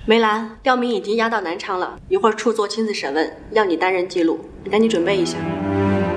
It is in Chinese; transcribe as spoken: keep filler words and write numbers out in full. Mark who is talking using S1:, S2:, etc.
S1: 梅兰，刁民已经押到南昌了，一会儿处做亲自审问，要你担任记录，你赶紧准备一下。